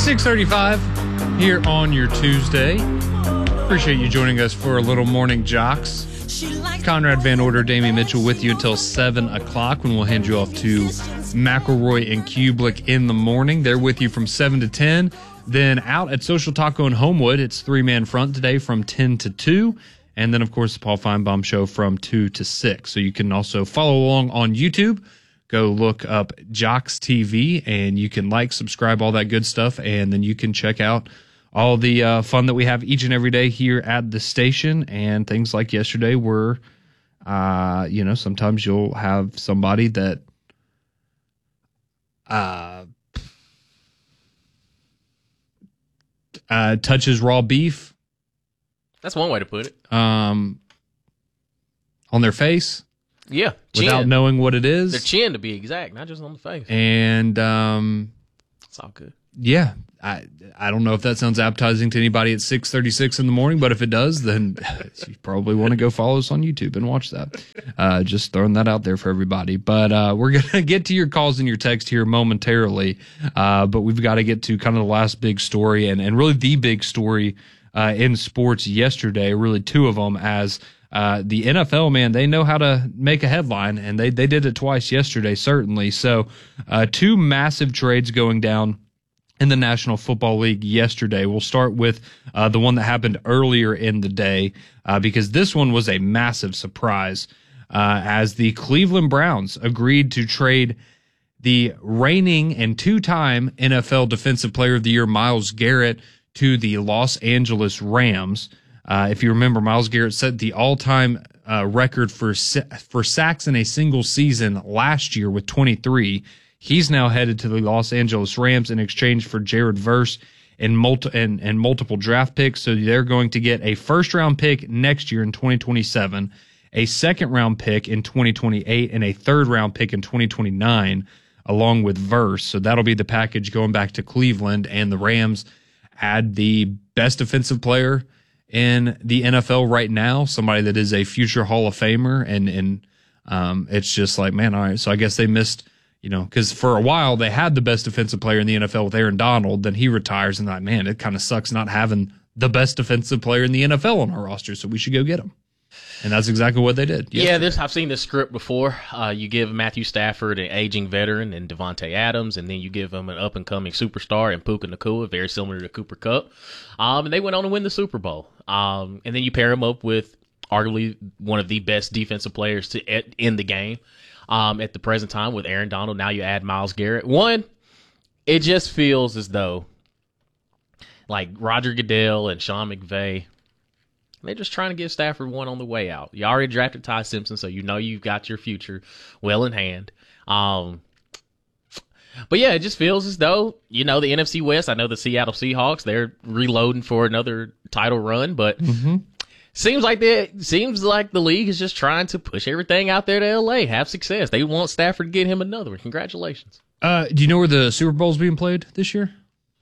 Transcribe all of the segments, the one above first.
6:35 here on your Tuesday. Appreciate you joining us for a little morning jocks. Conrad Van Order, Damian Mitchell with you until 7 o'clock when we'll hand you off to McElroy and Kublik in the morning. They're with you from 7 to 10. Then out at Social Taco in Homewood, it's three-man front today from 10 to 2. And then, of course, the Paul Feinbaum Show from 2 to 6. So you can also follow along on YouTube. Go look up Jocks TV, and you can like, subscribe, all that good stuff, and then you can check out all the fun that we have each and every day here at the station. And things like yesterday were, sometimes you'll have somebody that touches raw beef. That's one way to put it. On their face. Yeah, without knowing what it is. Their chin, to be exact, not just on the face. And it's all good. Yeah, I don't know if that sounds appetizing to anybody at 6:36 in the morning, but if it does, then you probably want to go follow us on YouTube and watch that. Just throwing that out there for everybody. But we're gonna get to your calls and your text here momentarily. But we've got to get to kind of the last big story and really the big story in sports yesterday. Really, two of them as. The NFL, man, they know how to make a headline, and they did it twice yesterday, certainly. So two massive trades going down in the National Football League yesterday. We'll start with the one that happened earlier in the day because this one was a massive surprise as the Cleveland Browns agreed to trade the reigning and two-time NFL Defensive Player of the Year Myles Garrett to the Los Angeles Rams. If you remember, Myles Garrett set the all-time record for sacks in a single season last year with 23. He's now headed to the Los Angeles Rams in exchange for Jared Verse and multiple draft picks. So they're going to get a first-round pick next year in 2027, a second-round pick in 2028, and a third-round pick in 2029, along with Verse. So that'll be the package going back to Cleveland, and the Rams add the best defensive player in the NFL right now, somebody that is a future Hall of Famer, and it's just like, man, all right, so I guess they missed, because for a while they had the best defensive player in the NFL with Aaron Donald, then he retires, and like, man, it kind of sucks not having the best defensive player in the NFL on our roster, so we should go get him. And that's exactly what they did. Yeah, I've seen this script before. You give Matthew Stafford an aging veteran and Devontae Adams, and then you give him an up-and-coming superstar in Puka Nacua, very similar to Cooper Kupp. And they went on to win the Super Bowl. And then you pair him up with arguably one of the best defensive players in the game at the present time with Aaron Donald. Now you add Myles Garrett. One, it just feels as though like Roger Goodell and Sean McVay, they're just trying to give Stafford one on the way out. You already drafted Ty Simpson, so you know you've got your future well in hand. But yeah, it just feels as though, the NFC West, I know the Seattle Seahawks, they're reloading for another title run, but seems like the league is just trying to push everything out there to LA, have success. They want Stafford to get him another one. Congratulations. Do you know where the Super Bowl is being played this year?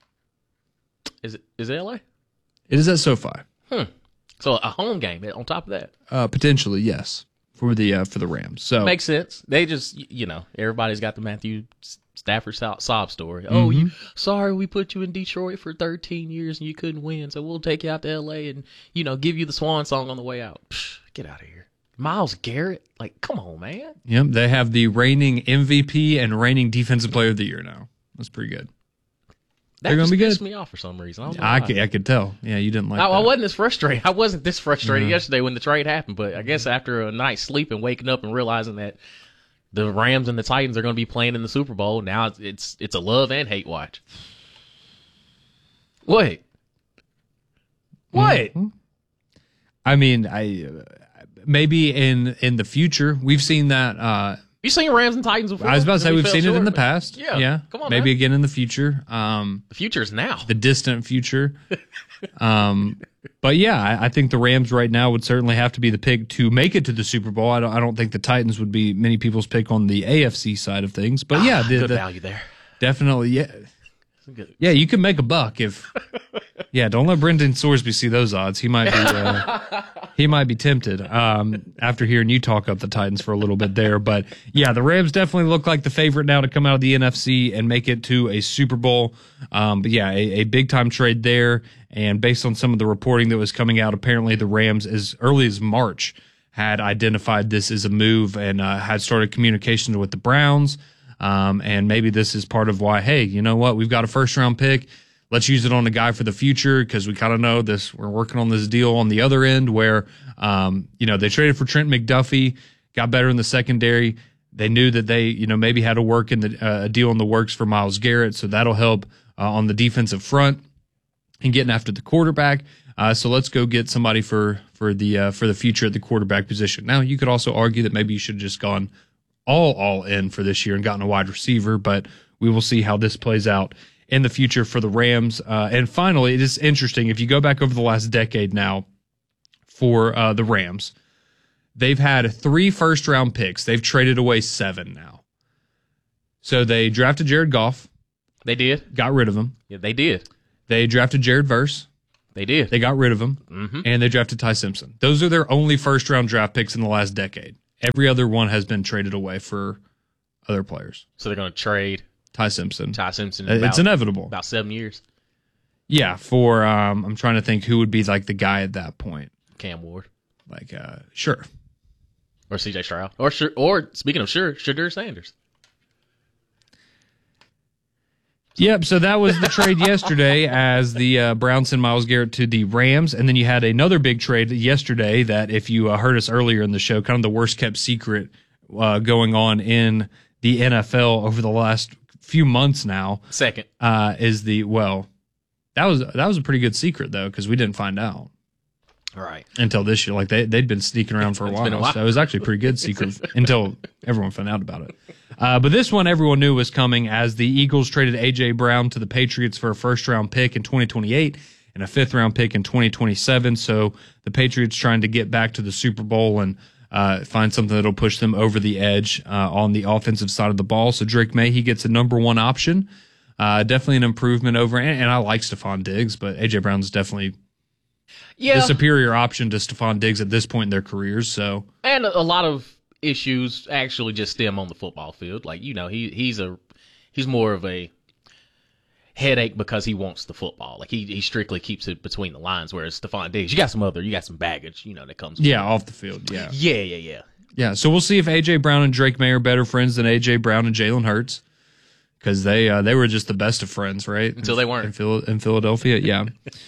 Is it LA? It is at SoFi. So a home game on top of that? Potentially, yes, for the Rams. So makes sense. They just, everybody's got the Matthew Stafford sob story. Oh, sorry, we put you in Detroit for 13 years and you couldn't win, so we'll take you out to L.A. and, give you the swan song on the way out. Psh, get out of here. Myles Garrett? Like, come on, man. Yep, they have the reigning MVP and reigning Defensive Player of the Year now. That's pretty good. That just pissed me off for some reason. I could tell. Yeah, you didn't like that. I wasn't this frustrated. I wasn't this frustrated yesterday when the trade happened, but I guess after a night's sleep and waking up and realizing that the Rams and the Titans are going to be playing in the Super Bowl, now it's a love and hate watch. What? Mm-hmm. I mean, maybe in the future we've seen that. You seen Rams and Titans before? I was about to say we've seen it in the past. Yeah. Come on, maybe man. again in the future. The future is now. The distant future. But yeah, I think the Rams right now would certainly have to be the pick to make it to the Super Bowl. I don't think the Titans would be many people's pick on the AFC side of things. But yeah, good value there. Definitely, yeah. Good. Yeah, you can make a buck if. Yeah, don't let Brendan Sorsby see those odds. He might be. he might be tempted after hearing you talk up the Titans for a little bit there. But yeah, the Rams definitely look like the favorite now to come out of the NFC and make it to a Super Bowl. But yeah, a big time trade there. And based on some of the reporting that was coming out, apparently the Rams as early as March had identified this as a move and had started communications with the Browns. And maybe this is part of why, hey, you know what? We've got a first round pick. Let's use it on a guy for the future because we kind of know this. We're working on this deal on the other end where, they traded for Trent McDuffie, got better in the secondary. They knew that they, maybe had to work in a deal in the works for Myles Garrett. So that'll help on the defensive front and getting after the quarterback. So let's go get somebody for the future at the quarterback position. Now, you could also argue that maybe you should have just gone all in for this year and gotten a wide receiver, but we will see how this plays out in the future for the Rams. And finally, it is interesting. If you go back over the last decade now for the Rams, they've had 3 first-round picks. They've traded away 7 now. So they drafted Jared Goff. They did. Got rid of him. Yeah, they did. They drafted Jared Verse. They did. They got rid of him. And they drafted Ty Simpson. Those are their only first-round draft picks in the last decade. Every other one has been traded away for other players. So they're going to trade Ty Simpson. It's inevitable. About 7 years. Yeah, for I'm trying to think who would be like the guy at that point. Cam Ward. Like, sure. Or CJ Stroud. Or speaking of Shadur Sanders. Yep, so that was the trade yesterday as the Browns sent Myles Garrett to the Rams. And then you had another big trade yesterday that if you heard us earlier in the show, kind of the worst kept secret going on in the NFL over the last few months now. Second. Is that was a pretty good secret, though, because we didn't find out. All right. Until this year. Like, they'd been sneaking around for a while. So it was actually a pretty good secret until everyone found out about it. But this one everyone knew was coming as the Eagles traded A.J. Brown to the Patriots for a first-round pick in 2028 and a fifth-round pick in 2027. So the Patriots trying to get back to the Super Bowl and find something that'll push them over the edge on the offensive side of the ball. So Drake May, he gets a number 1 option. Definitely an improvement over, and I like Stephon Diggs, but A.J. Brown's definitely the superior option to Stephon Diggs at this point in their careers. So, and a lot of issues actually just stem on the football field. Like, he's more of a headache because he wants the football. Like, he strictly keeps it between the lines, whereas Stephon Diggs, you got some baggage, that comes with off the field. Yeah. So we'll see if A.J. Brown and Drake May are better friends than A.J. Brown and Jalen Hurts. Because they were just the best of friends, right? Until they weren't. In Philadelphia, yeah.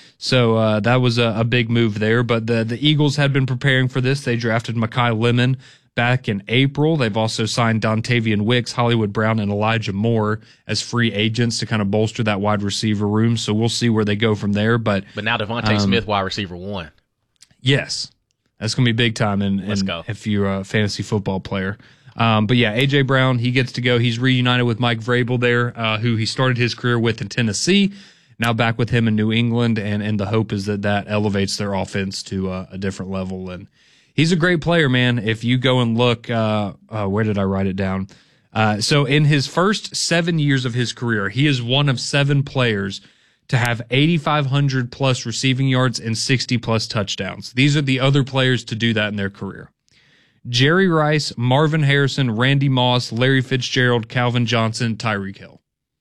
So that was a big move there. But the Eagles had been preparing for this. They drafted Mekhi Lemon back in April. They've also signed Dontavian Wicks, Hollywood Brown, and Elijah Moore as free agents to kind of bolster that wide receiver room. So we'll see where they go from there. But now Devontae Smith, wide receiver 1. Yes. That's going to be big time Let's go. If you're a fantasy football player. But yeah, A.J. Brown, he gets to go. He's reunited with Mike Vrabel there, who he started his career with in Tennessee. Now back with him in New England, and the hope is that elevates their offense to a different level. And he's a great player, man. If you go and look, where did I write it down? So in his first 7 years of his career, he is one of 7 players to have 8,500 plus receiving yards and 60 plus touchdowns. These are the other players to do that in their career. Jerry Rice, Marvin Harrison, Randy Moss, Larry Fitzgerald, Calvin Johnson, Tyreek Hill.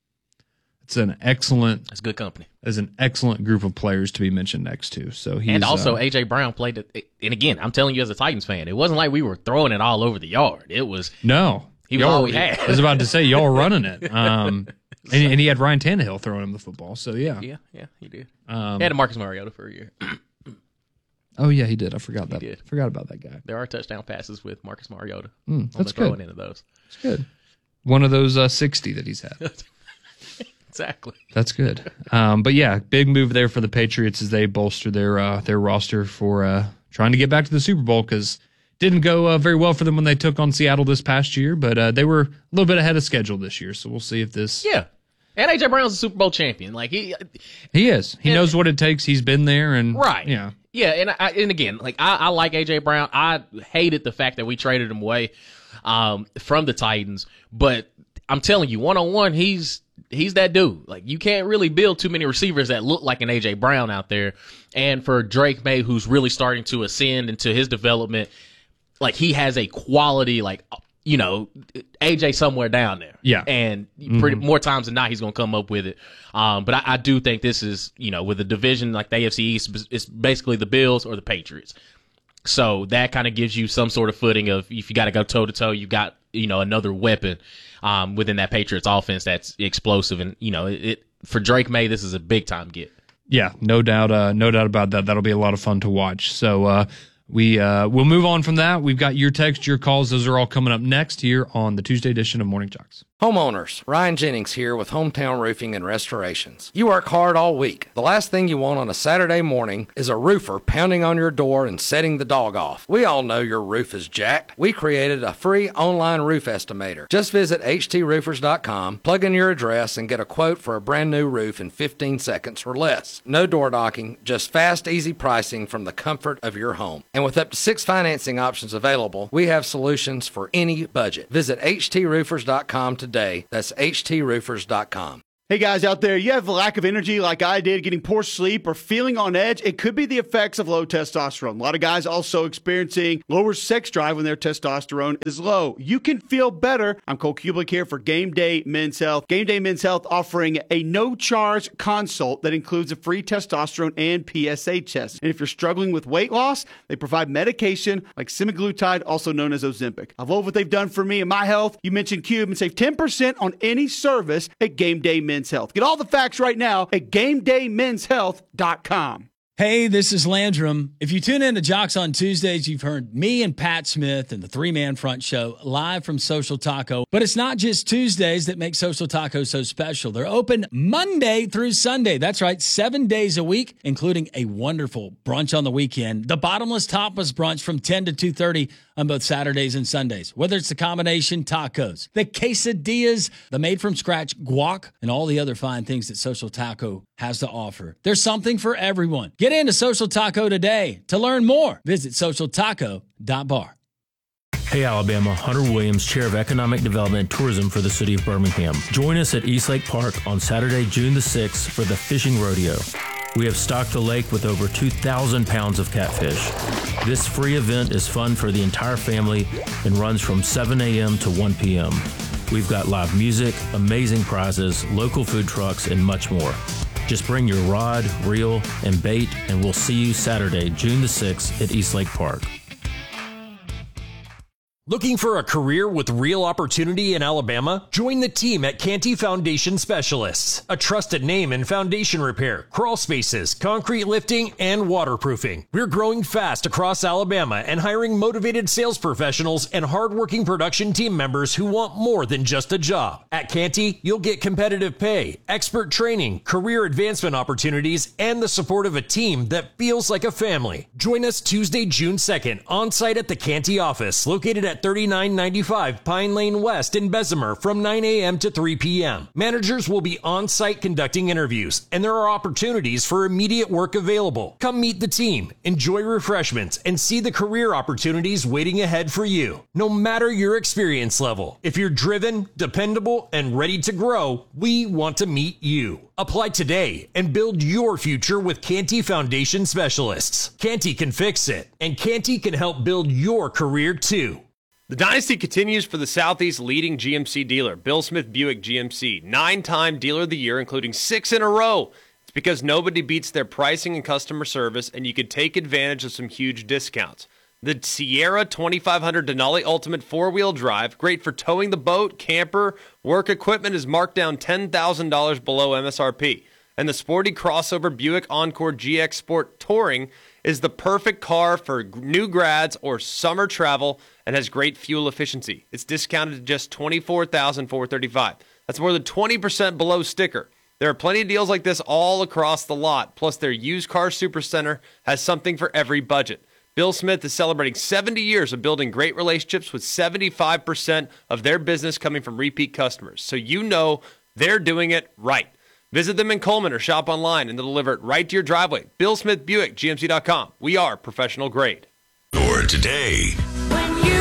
That's good company. As an excellent group of players to be mentioned next to. So and also A.J. Brown played it. And again, I'm telling you as a Titans fan, it wasn't like we were throwing it all over the yard. It was he was all we had. I was about to say y'all were running it. And he had Ryan Tannehill throwing him the football. So yeah, he did. He had a Marcus Mariota for a year. Oh yeah, he did. I forgot that. He did. Forgot about that guy. There are touchdown passes with Marcus Mariota. That's good. Throwing into those. That's good. One of those 60 that he's had. Exactly. That's good. But yeah, big move there for the Patriots as they bolster their roster for trying to get back to the Super Bowl because didn't go very well for them when they took on Seattle this past year, but they were a little bit ahead of schedule this year. So we'll see if this. Yeah. And A.J. Brown's a Super Bowl champion. Like he is. He knows what it takes. He's been there, and right. Yeah. Yeah, and again, like I like A.J. Brown. I hated the fact that we traded him away from the Titans, but I'm telling you, 1-on-1, he's he's that dude. Like, you can't really build too many receivers that look like an A.J. Brown out there. And for Drake May, who's really starting to ascend into his development, like, he has a quality, like, you know, AJ somewhere down there. Yeah. And more times than not, he's going to come up with it. But I do think this is, you know, with a division like the AFC East, it's basically the Bills or the Patriots. So that kind of gives you some sort of footing of, if you got to go toe to toe, you got, you know, another weapon within that Patriots offense that's explosive. And, you know, for Drake May, this is a big time get. Yeah, no doubt about that. That'll be a lot of fun to watch. So, we'll move on from that. We've got your text, your calls. Those are all coming up next here on the Tuesday edition of Morning Jocks. Homeowners, Ryan Jennings here with Hometown Roofing and Restorations. You work hard all week. The last thing you want on a Saturday morning is a roofer pounding on your door and setting the dog off. We all know your roof is jacked. We created a free online roof estimator. Just visit htroofers.com, plug in your address, and get a quote for a brand new roof in 15 seconds or less. No door knocking, just fast, easy pricing from the comfort of your home. And with up to 6 financing options available, we have solutions for any budget. Visit htroofers.com today. That's htroofers.com. Hey guys out there, you have a lack of energy like I did, getting poor sleep or feeling on edge? It could be the effects of low testosterone. A lot of guys also experiencing lower sex drive when their testosterone is low. You can feel better. I'm Cole Kublik here for Game Day Men's Health. Game Day Men's Health offering a no-charge consult that includes a free testosterone and PSA test. And if you're struggling with weight loss, they provide medication like semaglutide, also known as Ozempic. I love what they've done for me and my health. You mentioned Cube and save 10% on any service at Game Day Men's Health. Get all the facts right now at GameDayMen'sHealth.com. Hey, this is Landrum. If you tune in to Jocks on Tuesdays, you've heard me and Pat Smith and the three-man front show live from Social Taco. But it's not just Tuesdays that make Social Taco so special. They're open Monday through Sunday. That's right, 7 days a week, including a wonderful brunch on the weekend. The Bottomless Tapas brunch from 10 to 2:30 on both Saturdays and Sundays. Whether it's the combination tacos, the quesadillas, the made-from-scratch guac, and all the other fine things that Social Taco has to offer. There's something for everyone. Get into Social Taco today. To learn more, visit socialtaco.bar. Hey Alabama, Hunter Williams, Chair of Economic Development and Tourism for the City of Birmingham. Join us at Eastlake Park on Saturday, June the 6th for the Fishing Rodeo. We have stocked the lake with over 2,000 pounds of catfish. This free event is fun for the entire family and runs from 7 a.m. to 1 p.m. We've got live music, amazing prizes, local food trucks, and much more. Just bring your rod, reel, and bait, and we'll see you Saturday, June the 6th at Eastlake Park. Looking for a career with real opportunity in Alabama? Join the team at Canty Foundation Specialists, a trusted name in foundation repair, crawl spaces, concrete lifting, and waterproofing. We're growing fast across Alabama and hiring motivated sales professionals and hardworking production team members who want more than just a job. At Canty, you'll get competitive pay, expert training, career advancement opportunities, and the support of a team that feels like a family. Join us Tuesday, June 2nd, on site at the Canty office, located at 3995 Pine Lane West in Bessemer from 9 a.m. to 3 p.m. Managers will be on site conducting interviews, and there are opportunities for immediate work available. Come meet the team, enjoy refreshments, and see the career opportunities waiting ahead for you. No matter your experience level, if you're driven, dependable, and ready to grow, we want to meet you. Apply today and build your future with Canty Foundation Specialists. Canty can fix it, and Canty can help build your career too. The dynasty continues for the Southeast's leading GMC dealer, Bill Smith Buick GMC, 9-time Dealer of the Year, including 6 in a row. It's because nobody beats their pricing and customer service, and you can take advantage of some huge discounts. The Sierra 2500 Denali Ultimate 4-wheel drive, great for towing the boat, camper, work equipment, is marked down $10,000 below MSRP. And the sporty crossover Buick Encore GX Sport Touring is the perfect car for new grads or summer travel and has great fuel efficiency. It's discounted to just $24,435. That's more than 20% below sticker. There are plenty of deals like this all across the lot. Plus, their used car supercenter has something for every budget. Bill Smith is celebrating 70 years of building great relationships with 75% of their business coming from repeat customers. So you know they're doing it right. Visit them in Coleman or shop online and they'll deliver it right to your driveway. Bill Smith Buick, GMC.com. We are professional grade. Or today.